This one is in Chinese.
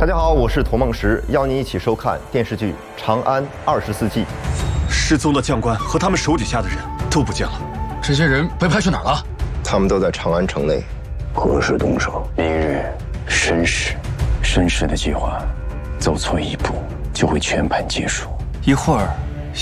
大家好，我是童梦石，邀您一起收看电视剧《长安24季》。 失踪的将官和他们手底下的人都不见了， 这些人被派去哪儿了？ 他们都在长安城内。 何时动手？明日申时。申时的计划，走错一步就会全盘皆输。 一会儿